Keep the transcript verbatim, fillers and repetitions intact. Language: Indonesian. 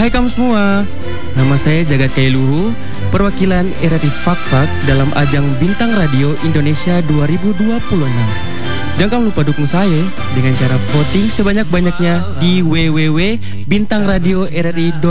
Hai kamu semua, nama saya Jagat Kailuhu, perwakilan R R I Fak-Fak dalam ajang Bintang Radio Indonesia dua ribu dua puluh enam. Jangan lupa dukung saya dengan cara voting sebanyak-banyaknya di w w w titik bintang radio r r i